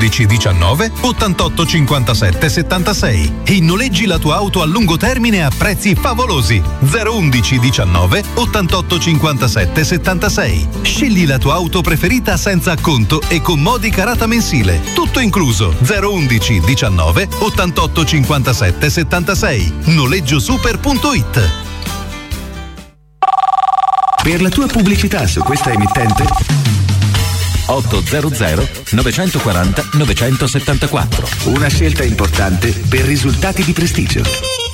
011 19 88 57 76 e noleggi la tua auto a lungo termine a prezzi favolosi. 011 19 88 57 76. Scegli la tua auto preferita senza acconto e con modica rata mensile. Tutto incluso. 011 19 88 57 76. noleggiosuper.it. Per la tua pubblicità su questa emittente 800 940 974. Una scelta importante per risultati di prestigio.